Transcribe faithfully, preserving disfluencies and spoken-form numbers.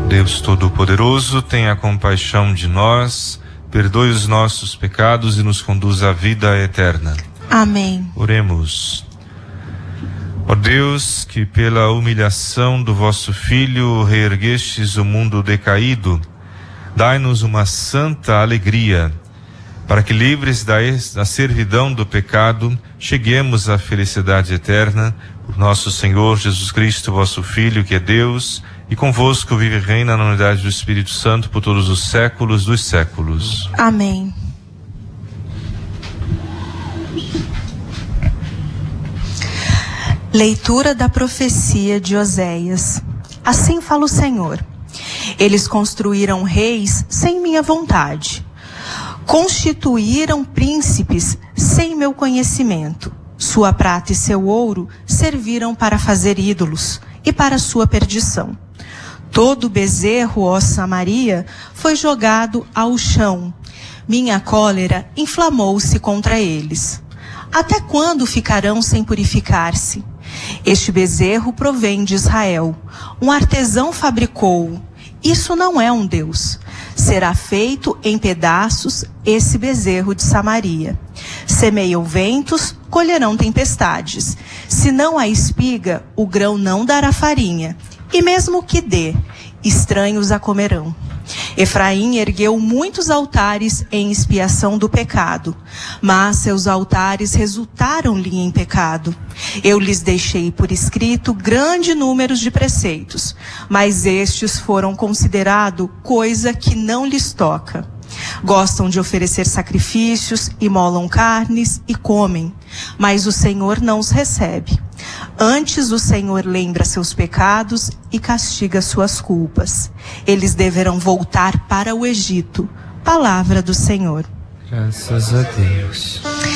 Deus Todo-Poderoso, tenha compaixão de nós, perdoe os nossos pecados e nos conduza à vida eterna. Amém. Oremos. Ó Deus, que pela humilhação do vosso Filho reerguestes o mundo decaído, dai-nos uma santa alegria, para que, livres da, da servidão do pecado, cheguemos à felicidade eterna, por nosso Senhor Jesus Cristo, vosso Filho, que é Deus, e convosco vive e reina na unidade do Espírito Santo por todos os séculos dos séculos. Amém. Leitura da profecia de Oséias. Assim fala o Senhor: eles construíram reis sem minha vontade, constituíram príncipes sem meu conhecimento. Sua prata e seu ouro serviram para fazer ídolos e para sua perdição. Todo bezerro, ó Samaria, foi jogado ao chão. Minha cólera inflamou-se contra eles. Até quando ficarão sem purificar-se? Este bezerro provém de Israel. Um artesão fabricou-o. Isso não é um Deus. Será feito em pedaços esse bezerro de Samaria. Semeiam ventos, colherão tempestades. Se não há espiga, o grão não dará farinha. E mesmo que dê, estranhos a comerão. Efraim ergueu muitos altares em expiação do pecado, mas seus altares resultaram-lhe em pecado. Eu lhes deixei por escrito grande número de preceitos, mas estes foram considerados coisa que não lhes toca. Gostam de oferecer sacrifícios, imolam carnes e comem, mas o Senhor não os recebe. Antes o Senhor lembra seus pecados e castiga suas culpas. Eles deverão voltar para o Egito. Palavra do Senhor. Graças a Deus.